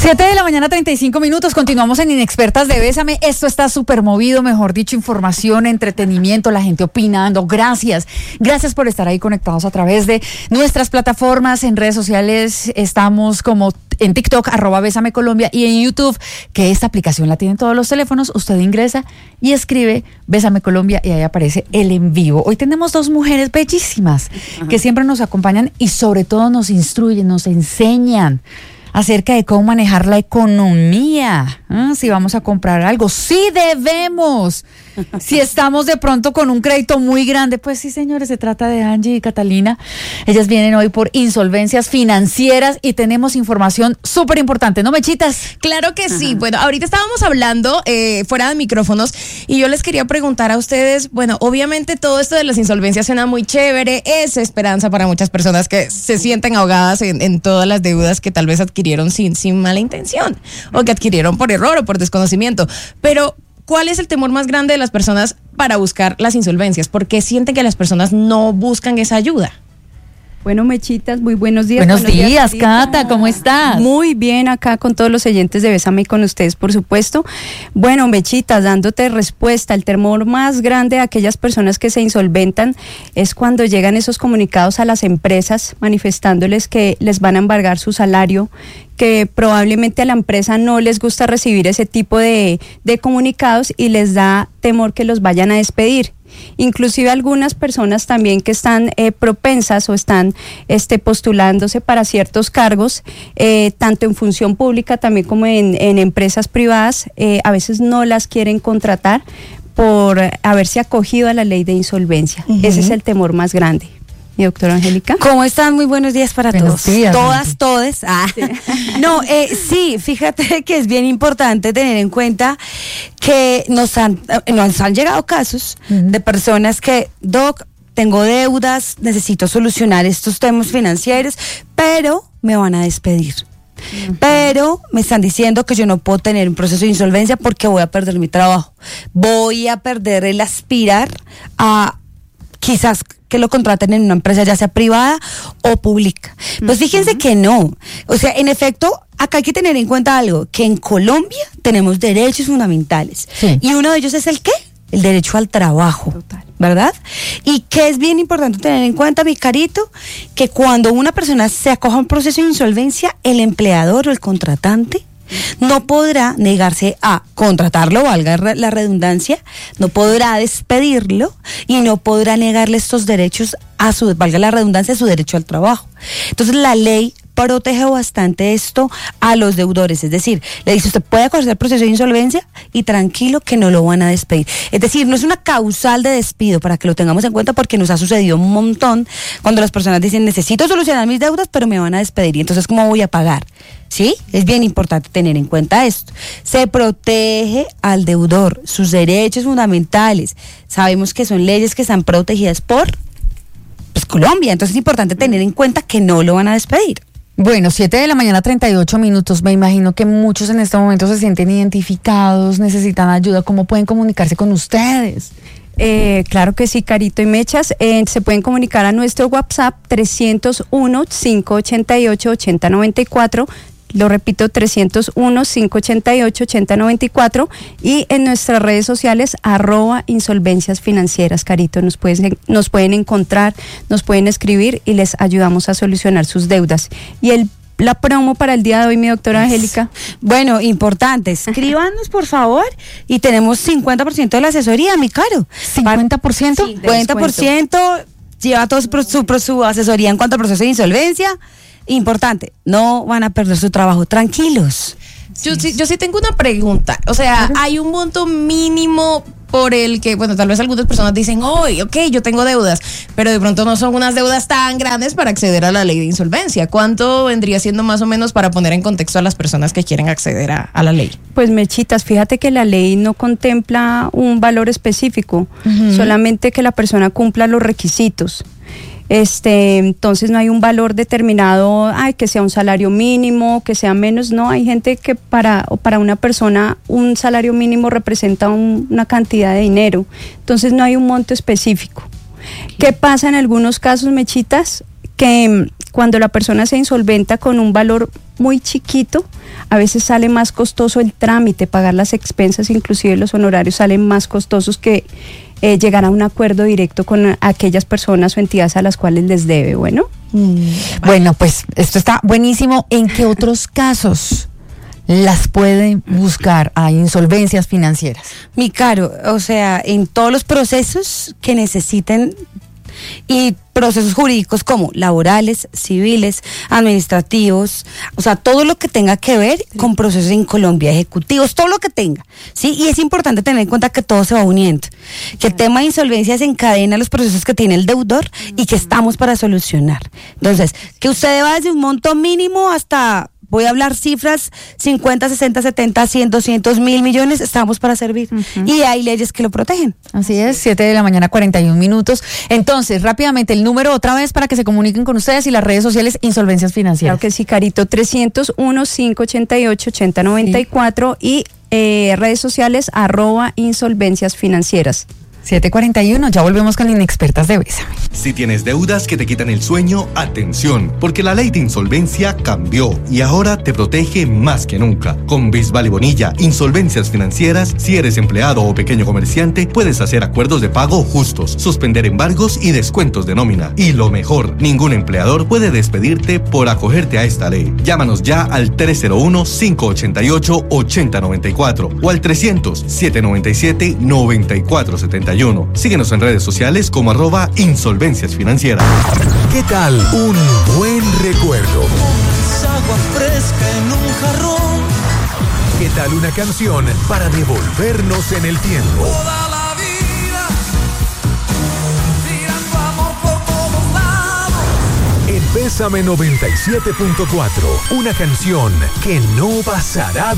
7:35 a.m. Continuamos en Inexpertas de Bésame. Esto está súper movido, mejor dicho, información, entretenimiento, la gente opinando. Gracias por estar ahí conectados a través de nuestras plataformas. En redes sociales estamos como en TikTok, @Bésame Colombia, y en YouTube, que esta aplicación la tienen todos los teléfonos. Usted ingresa y escribe Bésame Colombia y ahí aparece el en vivo. Hoy tenemos dos mujeres bellísimas que siempre nos acompañan y sobre todo nos instruyen, nos enseñan acerca de cómo manejar la economía. Si vamos a comprar algo, sí debemos. Si estamos de pronto con un crédito muy grande, pues sí, señores, se trata de Angie y Catalina. Ellas vienen hoy por insolvencias financieras y tenemos información súper importante, ¿no, Mechitas? Claro que sí. Bueno, ahorita estábamos hablando fuera de micrófonos y yo les quería preguntar a ustedes, bueno, obviamente todo esto de las insolvencias suena muy chévere, es esperanza para muchas personas que se sienten ahogadas en todas las deudas que tal vez adquirieron sin mala intención o que adquirieron por error o por desconocimiento, pero ¿cuál es el temor más grande de las personas para buscar las insolvencias? ¿Por qué sienten que las personas no buscan esa ayuda? Bueno, Mechitas, muy buenos días. Buenos días, Cata, ¿cómo estás? Muy bien, acá con todos los oyentes de Bésame y con ustedes, por supuesto. Bueno, Mechitas, dándote respuesta, el temor más grande de aquellas personas que se insolventan es cuando llegan esos comunicados a las empresas manifestándoles que les van a embargar su salario, que probablemente a la empresa no les gusta recibir ese tipo de comunicados y les da temor que los vayan a despedir. Inclusive algunas personas también que están propensas o están postulándose para ciertos cargos, tanto en función pública también como en empresas privadas, a veces no las quieren contratar por haberse acogido a la ley de insolvencia. Ese es el temor más grande. Mi doctora Angélica. ¿Cómo están? Muy buenos días para buenos todos. Días, todas. Sí. No, sí, fíjate que es bien importante tener en cuenta que nos han llegado casos de personas que, Doc, tengo deudas, necesito solucionar estos temas financieros, pero me van a despedir. Pero me están diciendo que yo no puedo tener un proceso de insolvencia porque voy a perder mi trabajo. Voy a perder el aspirar a quizás que lo contraten en una empresa ya sea privada o pública. Pues fíjense que no. O sea, en efecto, acá hay que tener en cuenta algo, que en Colombia tenemos derechos fundamentales. Sí. Y uno de ellos es ¿el qué? El derecho al trabajo. Total. ¿Verdad? Y que es bien importante tener en cuenta, mi carito, que cuando una persona se acoja a un proceso de insolvencia, el empleador o el contratante no podrá negarse a contratarlo, valga la redundancia, no podrá despedirlo y no podrá negarle estos derechos valga la redundancia, su derecho al trabajo. Entonces la ley protege bastante esto a los deudores, es decir, le dice usted puede acogerse al proceso de insolvencia y tranquilo que no lo van a despedir. Es decir, no es una causal de despido, para que lo tengamos en cuenta, porque nos ha sucedido un montón cuando las personas dicen necesito solucionar mis deudas pero me van a despedir y entonces ¿cómo voy a pagar? ¿Sí? Es bien importante tener en cuenta esto. Se protege al deudor, sus derechos fundamentales. Sabemos que son leyes que están protegidas por Colombia, entonces es importante tener en cuenta que no lo van a despedir. Bueno, 7:38 a.m. Me imagino que muchos en este momento se sienten identificados, necesitan ayuda. ¿Cómo pueden comunicarse con ustedes? Claro que sí, Carito y Mechas. Se pueden comunicar a nuestro WhatsApp 301-588-8094. Lo repito, 301-588-8094 y en nuestras redes sociales @insolvencias financieras, Carito. Nos pueden encontrar, nos pueden escribir y les ayudamos a solucionar sus deudas. Y la promo para el día de hoy, mi doctora Angélica. Bueno, importante, escríbanos por favor y tenemos 50% de la asesoría, mi caro. ¿50%? Sí, 50%, lleva todo su asesoría en cuanto al proceso de insolvencia. Importante, no van a perder su trabajo, tranquilos. Yo sí tengo una pregunta, o sea, hay un monto mínimo por el que, bueno, tal vez algunas personas dicen, yo tengo deudas, pero de pronto no son unas deudas tan grandes para acceder a la ley de insolvencia. ¿Cuánto vendría siendo más o menos para poner en contexto a las personas que quieren acceder a la ley? Pues, Mechitas, fíjate que la ley no contempla un valor específico, solamente que la persona cumpla los requisitos. Entonces no hay un valor determinado, que sea un salario mínimo, que sea menos. No, hay gente que para una persona un salario mínimo representa una cantidad de dinero, entonces no hay un monto específico. ¿Qué pasa en algunos casos, Mechitas? que cuando la persona se insolventa con un valor muy chiquito, a veces sale más costoso el trámite, pagar las expensas, inclusive los honorarios salen más costosos que llegar a un acuerdo directo con aquellas personas o entidades a las cuales les debe. Bueno, Bueno, pues esto está buenísimo. ¿En qué otros casos las pueden buscar a insolvencias financieras? Mi caro, o sea, en todos los procesos que necesiten y procesos jurídicos como laborales, civiles, administrativos, o sea, todo lo que tenga que ver con procesos en Colombia, ejecutivos, todo lo que tenga, ¿sí? Y es importante tener en cuenta que todo se va uniendo, que el tema de insolvencia desencadena los procesos que tiene el deudor y que estamos para solucionar. Entonces, que usted va desde un monto mínimo hasta... Voy a hablar cifras, 50, 60, 70, 100, 200, 1.000 millones, estamos para servir. Y hay leyes que lo protegen. Así es, 7 de la mañana, 41 minutos. Entonces, rápidamente, el número otra vez para que se comuniquen con ustedes y las redes sociales, Insolvencias Financieras. claro que sí, Carito, 301-588-8094 y redes sociales @insolvencias financieras. 7:41, ya volvemos con Inexpertas de Bésame. Si tienes deudas que te quitan el sueño, atención, porque la ley de insolvencia cambió y ahora te protege más que nunca. Con Bisbal y Bonilla, Insolvencias Financieras, si eres empleado o pequeño comerciante, puedes hacer acuerdos de pago justos, suspender embargos y descuentos de nómina. Y lo mejor, ningún empleador puede despedirte por acogerte a esta ley. Llámanos ya al 301-588-8094 o al 300-797-9471. Síguenos en redes sociales como @insolvencias financieras. ¿Qué tal un buen recuerdo? Agua fresca en un jarrón. ¿Qué tal una canción para devolvernos en el tiempo? Toda la vida, tirando amor por todos lados. En Bésame 97.4, una canción que no pasará